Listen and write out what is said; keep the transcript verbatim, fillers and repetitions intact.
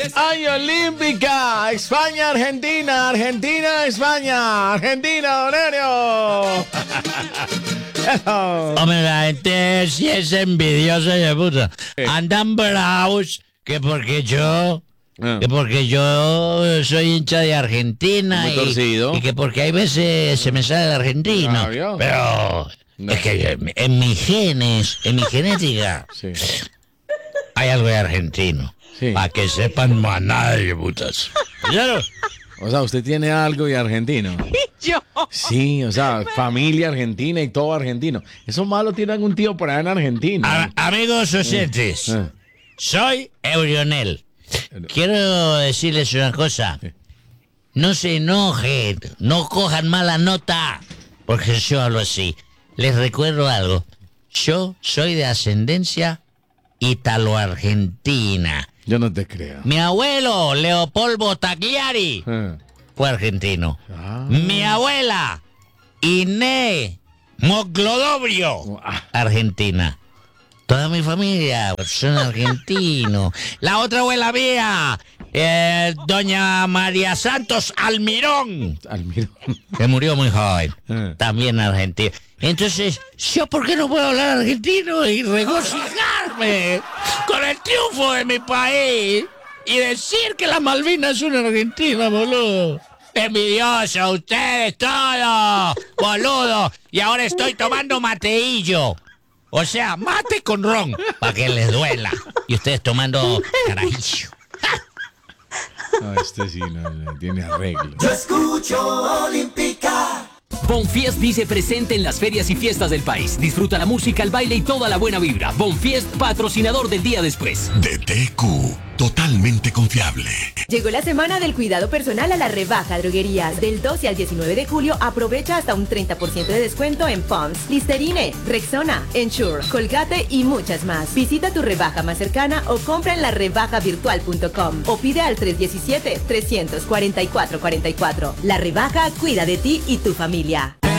Ay, olímpica. España, Argentina, Argentina, España, Argentina, Honorio. Hombre, la gente sí es envidiosa de puta. Andan bravos que porque yo... Ah. Que porque yo soy hincha de Argentina Muy y, torcido. y que porque hay veces se me sale el argentino. Ah, ¿vio? Pero No. es que en, en mis genes, en mi genética, Sí. hay algo de argentino. Sí. Para que sepan manada de putas. ¿Oyeron? O sea, usted tiene algo de argentino. Yo. Sí, o sea, familia argentina y todo argentino. Esos malos tienen un tío por allá en Argentina. A- amigos oyentes, Ah. soy Eurionel. Quiero decirles una cosa. No se enojen, no cojan mala nota, porque yo hablo así. Les recuerdo algo. Yo soy de ascendencia italo-argentina. Yo no te creo. Mi abuelo, Leopoldo Tagliari, Ah. fue argentino. Ah. Mi abuela, Inés Moglodobrio, Ah. argentina. Toda mi familia son argentinos. La otra abuela mía, eh, doña María Santos Almirón, Almirón. que murió muy joven, Ah. también argentina. Entonces, ¿yo por qué no puedo hablar argentino y regocijarme con el triunfo de mi país y decir que las Malvinas son argentinas, boludo? Envidioso, ustedes todos, boludo. Y ahora estoy tomando mateillo. O sea, mate con ron, para que les duela. Y ustedes tomando carajillo. No, este sí no, no tiene arreglo. Yo escucho Olímpica. Bonfiest dice presente en las ferias y fiestas del país. Disfruta la música, el baile y toda la buena vibra. Bonfiest, patrocinador del día después. D T Q, totalmente confiable. Llegó la semana del cuidado personal a la rebaja droguerías. Del doce al diecinueve de julio aprovecha hasta un treinta por ciento de descuento en Pond's, Listerine, Rexona, Ensure, Colgate y muchas más. Visita tu rebaja más cercana o compra en la rebaja virtual punto com o pide al tres uno siete, tres cuatro cuatro cuatro cuatro. La rebaja cuida de ti y tu familia.